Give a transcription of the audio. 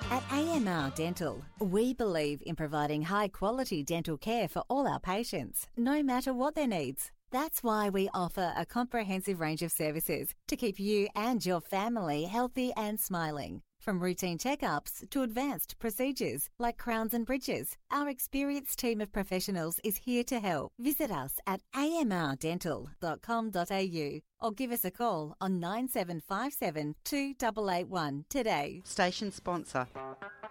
At AMR Dental, we believe in providing high-quality dental care for all our patients, no matter what their needs. That's why we offer a comprehensive range of services to keep you and your family healthy and smiling. From routine checkups to advanced procedures like crowns and bridges, our experienced team of professionals is here to help. Visit us at amrdental.com.au or give us a call on 9757 2881 today. Station sponsor.